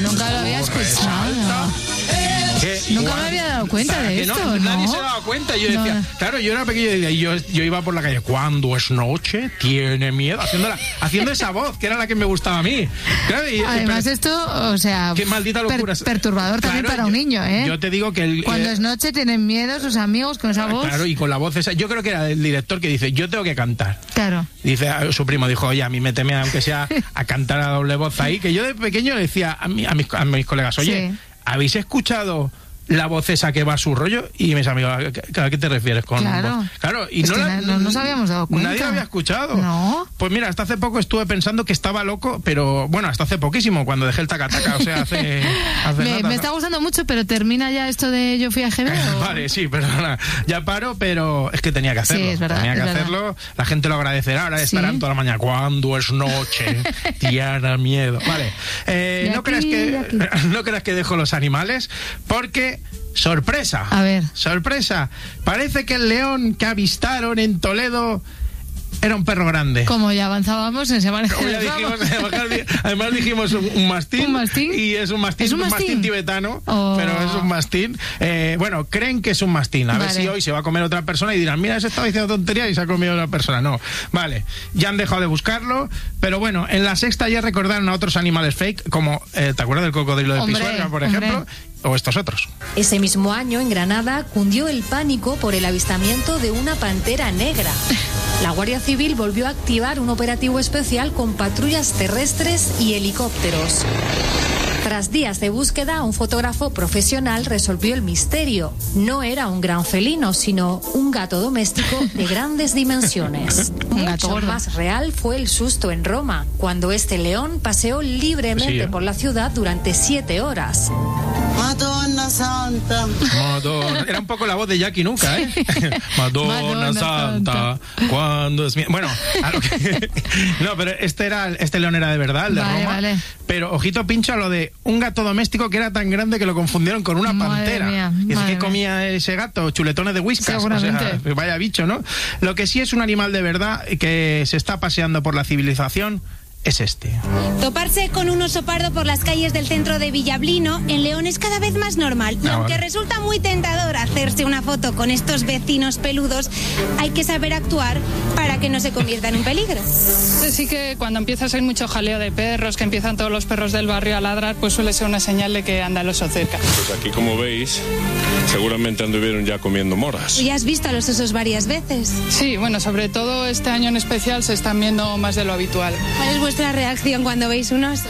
nunca lo había escuchado. Nunca me había dado cuenta de esto, ¿no? Nadie se daba cuenta. Yo decía, claro, yo era pequeño y yo iba por la calle, cuando es noche, tiene miedo, haciendo esa voz, que era la que me gustaba a mí. Claro, además esto, o sea, qué maldita locura. Perturbador también para un niño, ¿eh? Yo te digo que cuando es noche tienen miedo sus amigos con esa voz. Claro, y con la voz esa. Yo creo que era el director que dice, yo tengo que cantar. Claro. Dice, su primo dijo, oye, a mí méteme aunque sea a cantar a doble voz ahí, que yo de pequeño le decía a mis colegas, oye, sí, ¿habéis escuchado la voz esa que va a su rollo? Y mis amigos, ¿a qué te refieres con claro, claro, y no nos habíamos dado cuenta. Nadie había escuchado. No. Pues mira, hasta hace poco estuve pensando que estaba loco, pero bueno, hasta hace poquísimo, cuando dejé el taca-taca, o sea, hace me está gustando mucho, pero termina ya esto de Yo fui a GB. Vale, sí, perdona, ya paro, pero es que tenía que hacerlo. Sí, es verdad, tenía que hacerlo, la gente lo agradecerá, ahora estarán toda la mañana, cuando es noche, Tiana miedo. Vale, no creas que dejo los animales, porque sorpresa. A ver. Sorpresa. Parece que el león que avistaron en Toledo era un perro grande. Como ya avanzábamos en semana. Además dijimos un mastín. ¿Un mastín? Y es un mastín. ¿Es un mastín tibetano, oh, pero es un mastín. Bueno, creen que es un mastín. A ver si hoy se va a comer otra persona y dirán, mira, ese estaba diciendo tontería y se ha comido una persona. No. Vale, ya han dejado de buscarlo, pero bueno, en La Sexta ya recordaron a otros animales fake, como, ¿te acuerdas del cocodrilo de Pisuerga, por ejemplo? O estos otros. Ese mismo año, en Granada, cundió el pánico por el avistamiento de una pantera negra. La Guardia Civil volvió a activar un operativo especial con patrullas terrestres y helicópteros. Tras días de búsqueda, un fotógrafo profesional resolvió el misterio. No era un gran felino, sino un gato doméstico de grandes dimensiones. Mucho más real fue el susto en Roma, cuando este león paseó libremente por la ciudad durante 7 horas. Madonna Santa. Era un poco la voz de Jackie Nuka, ¿eh? Madonna Santa. Cuando es bueno, no, pero este león era de verdad, el de Roma. Vale. Pero ojito pincho a lo de un gato doméstico que era tan grande que lo confundieron con una pantera. Mía, y es que comía ese gato chuletones de Whiskas. Seguramente. O sea, vaya bicho, ¿no? Lo que sí es un animal de verdad que se está paseando por la civilización es este. Toparse con un oso pardo por las calles del centro de Villablino en León es cada vez más normal. Y aunque resulta muy tentador hacerse una foto con estos vecinos peludos, hay que saber actuar para que no se convierta en un peligro. Sí que cuando empieza a ser mucho jaleo de perros, que empiezan todos los perros del barrio a ladrar, pues suele ser una señal de que anda el oso cerca. Pues aquí, como veis, seguramente anduvieron ya comiendo moras. ¿Y has visto a los osos varias veces? Sí, bueno, sobre todo este año en especial se están viendo más de lo habitual. ¿Cuál es vuestra reacción cuando veis un oso?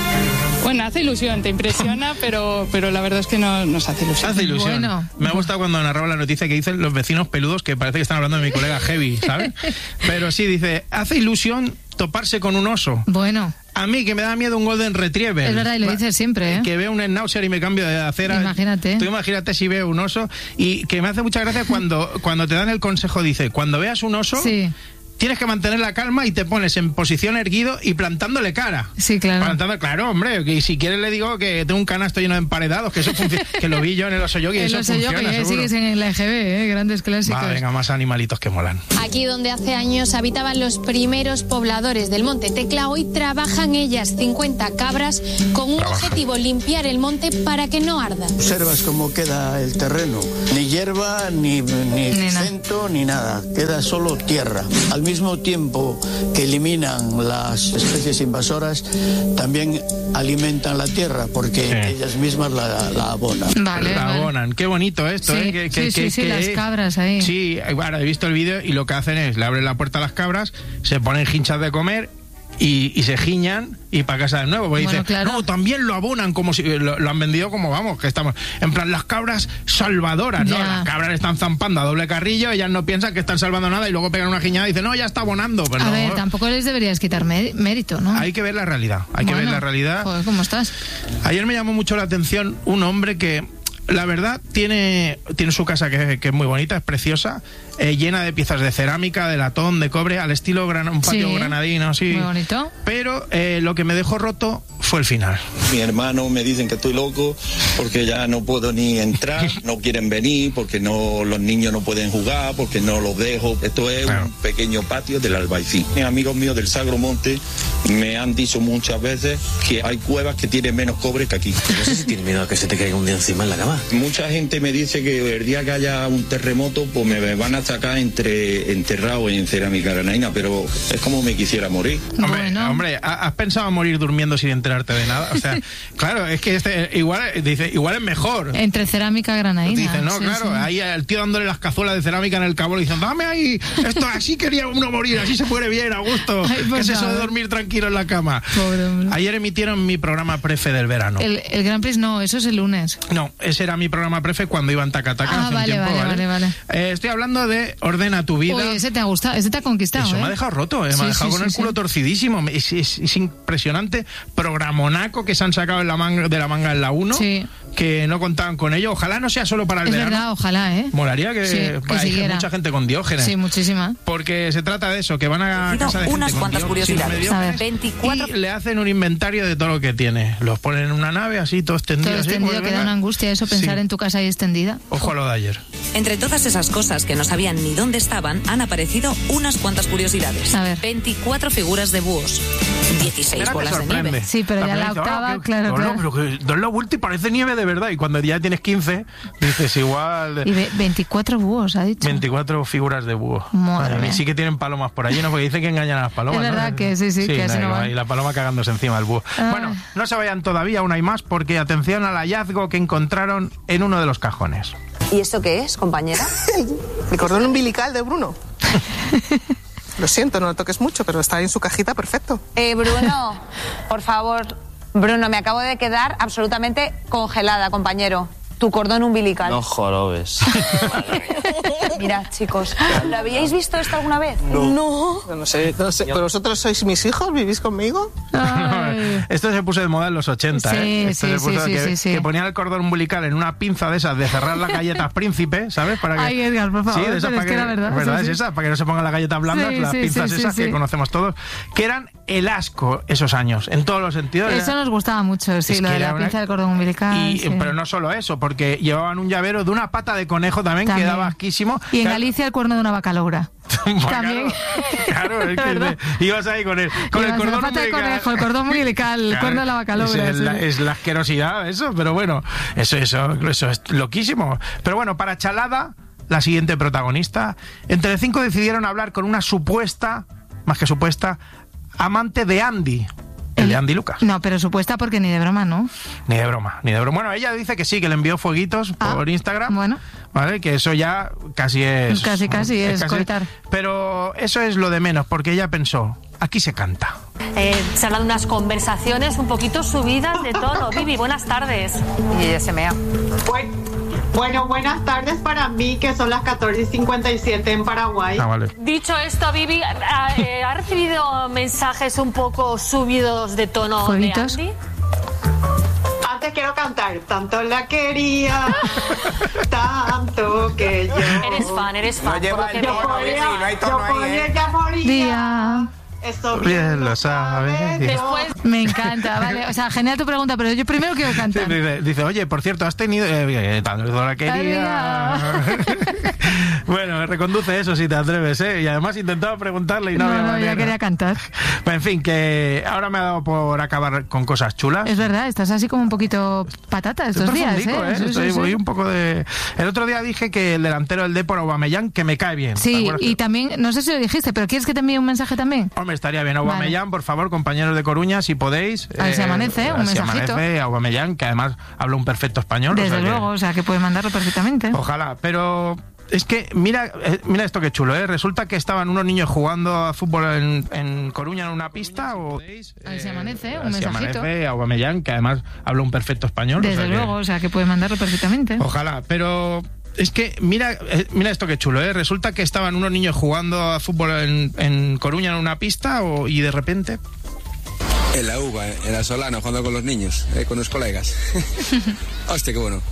Bueno, hace ilusión, te impresiona, pero la verdad es que no nos hace ilusión. Hace ilusión. Bueno. Me ha gustado cuando narraba la noticia que dicen los vecinos peludos, que parece que están hablando de mi colega Heavy, ¿sabes? Pero sí, dice, hace ilusión toparse con un oso. Bueno. A mí, que me da miedo un Golden Retriever. Es verdad, y lo dices siempre, ¿eh? Que veo un Schnauzer y me cambio de acera. Imagínate. Tú imagínate si veo un oso. Y que me hace mucha gracia cuando te dan el consejo, dice, cuando veas un oso... Sí. Tienes que mantener la calma y te pones en posición erguido y plantándole cara. Sí, claro. Claro, hombre, y si quieres le digo que tengo un canasto lleno de emparedados, que eso funciona, que lo vi yo en el Oso Yogi, eso funciona, seguro. Sigues en la EGB, grandes clásicos. Va, venga, más animalitos que molan. Aquí donde hace años habitaban los primeros pobladores del Monte Tecla, hoy trabajan ellas, 50 cabras, con un objetivo, limpiar el monte para que no arda. Observas cómo queda el terreno, ni hierba, ni cemento, ni nada, queda solo tierra. Al mismo tiempo que eliminan las especies invasoras, también alimentan la tierra, porque ellas mismas la abonan. La abonan. Qué bonito esto, sí, ¿eh? Sí, las cabras ahí. Sí, ahora he visto el vídeo y lo que hacen es, le abren la puerta a las cabras, se ponen hinchas de comer y se giñan y para casa de nuevo. Pues dice, claro. No, también lo abonan, como si lo han vendido como, vamos, que estamos en plan las cabras salvadoras, ¿no? Las cabras le están zampando a doble carrillo, ellas no piensan que están salvando nada y luego pegan una giñada y dicen, no, ya está abonando. Pero a ver, tampoco les deberías quitar mérito, ¿no? Hay que ver la realidad, que ver la realidad. Joder, ¿cómo estás? Ayer me llamó mucho la atención un hombre que, la verdad, tiene su casa que es muy bonita, es preciosa, llena de piezas de cerámica, de latón, de cobre, al estilo un patio granadino, sí. Muy bonito. Pero lo que me dejó roto fue el final. Mi hermano me dicen que estoy loco, porque ya no puedo ni entrar, no quieren venir, porque los niños no pueden jugar, porque no los dejo. Esto es un pequeño patio del Albaicín. Amigos míos del Sagromonte me han dicho muchas veces que hay cuevas que tienen menos cobre que aquí. No sé si tienes miedo a que se te caiga un día encima en la cama. Mucha gente me dice que el día que haya un terremoto, pues me van a sacar enterrado en cerámica granaína, pero es como me quisiera morir. Hombre, ¿has pensado morir durmiendo sin enterarte de nada? O sea, claro, es que igual es mejor. Entre cerámica granaína. Dice, no, sí, claro, sí. Ahí el tío dándole las cazuelas de cerámica en el cabo, diciendo, dame ahí, esto así quería uno morir, así se muere bien, a gusto. Ay, pues ¿qué es eso de dormir tranquilo en la cama? Pobre hombre. Ayer emitieron mi programa prefe del verano. El Grand Prix no, eso es el lunes. No, ese era mi programa prefe cuando iba en Taca-Taca hace un tiempo, ¿vale? Estoy hablando de Ordena tu vida. Oye, ese te ha gustado, ese te ha conquistado. Eso me ha dejado roto, me ha dejado con el culo torcidísimo. Es impresionante. Programonaco que se han sacado de la manga en la 1. Sí. Que no contaban con ello. Ojalá no sea solo para el verano. Es verdad, ojalá, ¿eh? Molaría que hay mucha gente con Diógenes. Sí, muchísima. Porque se trata de eso, que van a casa de unas gente cuantas con curiosidades. A ver. 24. Y le hacen un inventario de todo lo que tiene. Los ponen en una nave así, todo extendido. Todo extendido, que da una angustia eso, pensar en tu casa ahí extendida. Ojo a lo de ayer. Entre todas esas cosas que no sabían ni dónde estaban, han aparecido unas cuantas curiosidades. A ver. 24 figuras de búhos, 16 bolas de nieve. Sí, pero ya la octava, claro. Pero que das la vuelta y parece nieve de verdad. Y cuando ya tienes 15, dices igual... Y 24 búhos, ha dicho. 24 figuras de búho. Madre mía. Sí que tienen palomas por allí, ¿no? Porque dicen que engañan a las palomas. Es verdad, ¿no? Que sí, que así no van. Y la paloma cagándose encima del búho. Bueno, no se vayan todavía, aún hay más, porque atención al hallazgo que encontraron en uno de los cajones. ¿Y esto qué es, compañera? El cordón umbilical de Bruno. Lo siento, no lo toques mucho, pero está en su cajita perfecto. Bruno, por favor. Bruno, me acabo de quedar absolutamente congelada, compañero. Tu cordón umbilical. No jorobes. Mirad, chicos, ¿lo habíais visto esto alguna vez? No. No sé. ¿Pero vosotros sois mis hijos? ¿Vivís conmigo? Esto se puso de moda en los 80, Sí. Que ponían el cordón umbilical en una pinza de esas de cerrar las galletas Príncipe, ¿sabes? Para que... Ay, Edgar, por favor. Sí, de esas para que... era verdad. Es esa, para que no se pongan las galletas blandas, las pinzas esas que conocemos todos, que eran el asco esos años, en todos los sentidos. Eso nos gustaba mucho, sí, lo de la pinza del cordón umbilical. Pero no solo eso, porque llevaban un llavero de una pata de conejo también. Que daba asquísimo. Y en Galicia el cuerno de una vaca loura. También. Claro, es que ibas ahí con el cordón la pata de conejo, el cordón umbilical, el cuerno de la vaca loura. Es la asquerosidad eso, pero bueno, eso es loquísimo. Pero bueno, para Chalada, la siguiente protagonista, entre 5 decidieron hablar con una supuesta, más que supuesta, amante de Andy. El de Andy Lucas. No, pero supuesta porque ni de broma, ¿no? Ni de broma. Bueno, ella dice que sí, que le envió fueguitos por Instagram. Bueno. ¿Vale? Que eso ya casi es... Casi es coitar. Pero eso es lo de menos, porque ella pensó, aquí se canta. Se hablan de unas conversaciones un poquito subidas de tono. Vivi, buenas tardes. Y ella se mea. Bueno, buenas tardes para mí, que son las 14:57 en Paraguay. Vale. Dicho esto, Vivi, ¿ha recibido mensajes un poco subidos de tono de Andy? Antes quiero cantar. Tanto la quería, tanto que yo... Eres fan. No lleva el tono, no hay tono ahí, ella moría. Eso bien lo sabes. Después me encanta, vale. O sea, genial tu pregunta, pero yo primero quiero cantar. Dice, oye, por cierto, has tenido... tanto la quería. Bueno, reconduce eso si te atreves, ¿eh? Y además intentaba preguntarle y no, ya quería cantar. En fin, que ahora me ha dado por acabar con cosas chulas. Es verdad, estás así como un poquito patata estos días, ¿eh? Voy un poco de... El otro día dije que el delantero del Depor, Aubameyang, que me cae bien. Sí, y también, no sé si lo dijiste, pero ¿quieres que te envíe un mensaje también? Hombre, estaría bien. Aubameyang, por favor, compañeros de Coruña, si podéis. A ver si amanece, un mensajito. Amanece, Aubameyang, que además habla un perfecto español. Desde luego, o sea, que puede mandarlo perfectamente. Ojalá, pero... Es que, mira esto que chulo, ¿eh? Resulta que estaban unos niños jugando a fútbol en Coruña en una pista. A ver si amanece, un mensajito. Amanece, Aubameyang, que además habla un perfecto español. Desde luego, o sea, que puede mandarlo perfectamente. Ojalá, pero... Es que, mira esto que chulo, ¿eh? Resulta que estaban unos niños jugando a fútbol en Coruña en una pista y de repente... En la UBA, en la Solana, jugando con los niños, con los colegas. Hostia, qué bueno.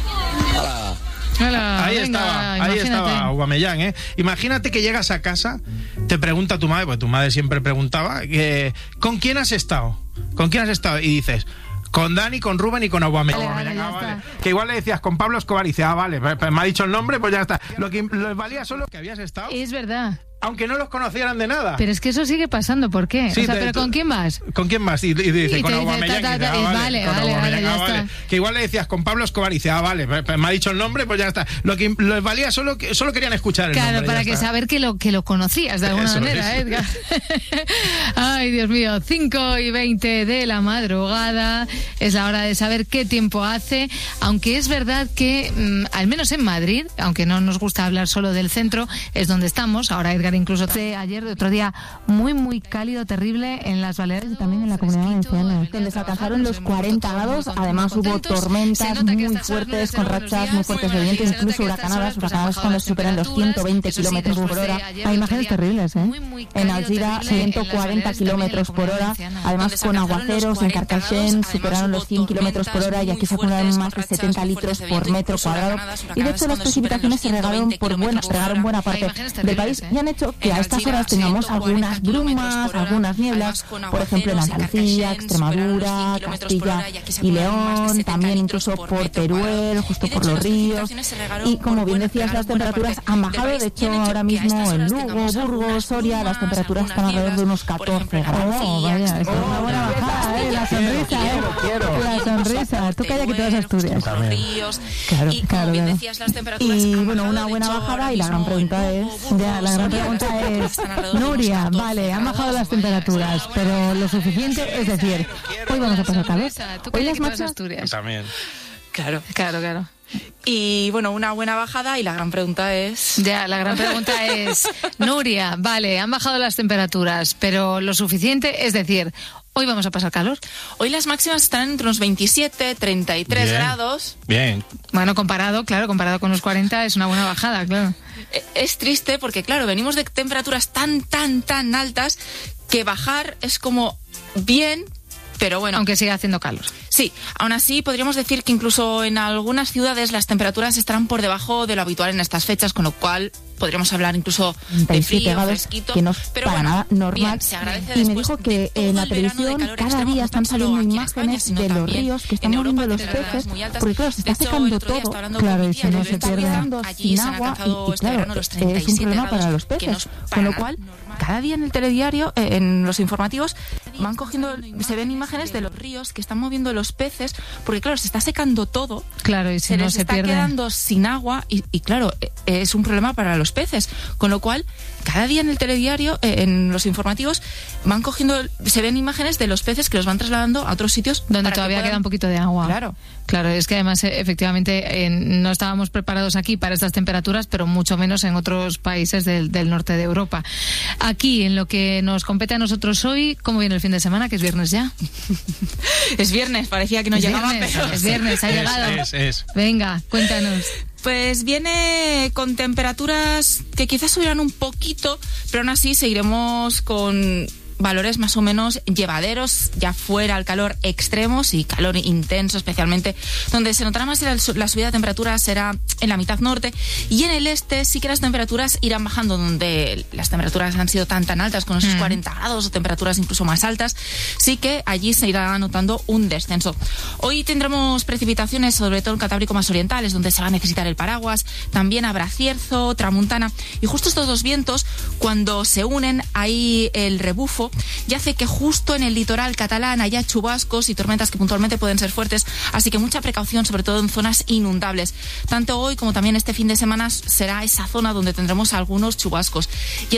¡Hala! Ahí estaba Aubameyang, ¿eh? Imagínate que llegas a casa, te pregunta tu madre, porque tu madre siempre preguntaba, ¿con quién has estado? ¿Con quién has estado? Y dices... Con Dani, con Rubén y con Aubameyang. Vale. Que igual le decías con Pablo Escobar y dice, vale, pues me ha dicho el nombre, pues ya está. Lo que valía solo que habías estado. Es verdad. Aunque no los conocieran de nada. Pero es que eso sigue pasando, ¿por qué? Sí, ¿pero con quién vas? ¿Con quién vas? Y dice, con Aubameyang. Vale, ya está. Que igual le decías con Pablo Escobar y dice, vale, pues me ha dicho el nombre, pues ya está. Lo que valía solo querían escuchar el nombre. Claro, para que saber que lo conocías de alguna manera, Edgar. Ay, Dios mío, 5:20 de la madrugada. Es la hora de saber qué tiempo hace. Aunque es verdad que, al menos en Madrid, aunque no nos gusta hablar solo del centro, es donde estamos. Ahora Edgar incluso ayer de otro día muy cálido, terrible en las Baleares y también en la Comunidad Valenciana, donde se alcanzaron los 40 grados. Además hubo tormentas muy fuertes con rachas muy fuertes de viento, incluso huracanadas cuando superan los 120 kilómetros por hora. Hay imágenes terribles, en Alzira 140 kilómetros por hora, además con aguaceros. En Carcaixent superaron los 100 kilómetros por hora y aquí se acumulan más de 70 litros por metro cuadrado. Y de hecho las precipitaciones se regaron buena parte del país y han hecho que a estas horas tengamos algunas brumas, algunas nieblas, por ejemplo en Andalucía, Extremadura, Castilla y León, también incluso por Teruel, justo por los ríos. Y como bien decías, las temperaturas han bajado. De hecho, ahora mismo en Lugo, Burgos, Soria, las temperaturas están alrededor de unos 14 grados. Oh, vaya, es una buena bajada, la sonrisa, la sonrisa. Tú calla que te vas a Asturias. Claro. Y bueno, una buena bajada y la gran pregunta es, Nuria, vale, han bajado las temperaturas, pero lo suficiente, es decir, hoy vamos a pasar calor. Hoy las máximas también. Claro. Y bueno, una buena bajada y la gran pregunta es... La gran pregunta es, Nuria, vale, han bajado las temperaturas, pero lo suficiente, es decir, hoy vamos a pasar calor. Hoy las máximas están entre unos 27, 33 grados. Bien. Bueno, comparado con los 40 es una buena bajada, claro. Es triste porque, claro, venimos de temperaturas tan altas que bajar es como bien, pero bueno. Aunque siga haciendo calor. Sí, aún así podríamos decir que incluso en algunas ciudades las temperaturas estarán por debajo de lo habitual en estas fechas, con lo cual podríamos hablar incluso de frío, fresquito, que no es pero para nada normal. Bien, y me dijo que en la televisión cada día están saliendo imágenes de los ríos que están moviendo los peces, porque claro, se está secando todo, claro, y si no se pierde sin agua, y claro, es un problema para los peces, con lo cual cada día en el telediario, en los informativos, se ven imágenes de los ríos que están moviendo los peces, porque claro, se está secando todo, claro, y si se no les se está pierde, quedando sin agua y claro, es un problema para los peces, con lo cual cada día en el telediario, en los informativos, se ven imágenes de los peces que los van trasladando a otros sitios donde todavía queda un poquito de agua. Claro, es que además efectivamente no estábamos preparados aquí para estas temperaturas, pero mucho menos en otros países del norte de Europa. Aquí, en lo que nos compete a nosotros hoy, ¿cómo viene el fin de semana? Que es viernes ya. Es viernes, parecía que no llegaba, pero... Es viernes, ha llegado. Venga, cuéntanos. Pues viene con temperaturas que quizás subirán un poquito, pero aún así seguiremos con valores más o menos llevaderos, ya fuera el calor extremos y calor intenso, especialmente donde se notará más la subida de temperaturas será en la mitad norte, y en el este sí que las temperaturas irán bajando, donde las temperaturas han sido tan altas, con esos 40 grados o temperaturas incluso más altas, sí que allí se irá notando un descenso. Hoy tendremos precipitaciones, sobre todo en Cantábrico más orientales, donde se va a necesitar el paraguas, también habrá cierzo, tramuntana, y justo estos dos vientos, cuando se unen, hay el rebufo y hace que justo en el litoral catalán haya chubascos y tormentas que puntualmente pueden ser fuertes, así que mucha precaución, sobre todo en zonas inundables. Tanto hoy como también este fin de semana será esa zona donde tendremos algunos chubascos. Y